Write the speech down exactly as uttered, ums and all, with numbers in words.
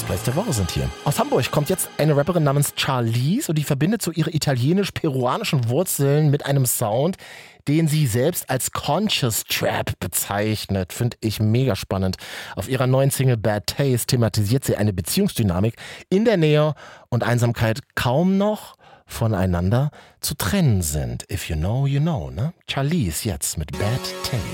Plays der Woche sind hier. Aus Hamburg kommt jetzt eine Rapperin namens Charlize und die verbindet so ihre italienisch-peruanischen Wurzeln mit einem Sound, den sie selbst als Conscious Trap bezeichnet. Finde ich mega spannend. Auf ihrer neuen Single Bad Taste thematisiert sie eine Beziehungsdynamik in der Nähe und Einsamkeit kaum noch voneinander zu trennen sind. If you know, you know, ne? Charlize jetzt mit Bad Taste.